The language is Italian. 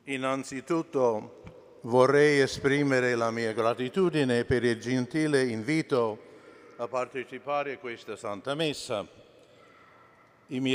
Innanzitutto vorrei esprimere la mia gratitudine per il gentile invito a partecipare a questa Santa Messa. I miei